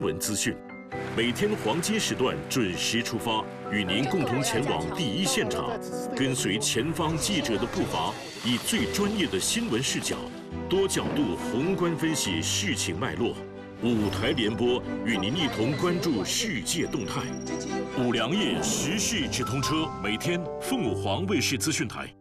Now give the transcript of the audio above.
闻资讯，每天黄金时段准时出发，与您共同前往第一现场，跟随前方记者的步伐，以最专业的新闻视角，多角度宏观分析事情脉络。五台联播与您一同关注世界动态。五粮液时事直通车，每天凤凰卫视资讯台。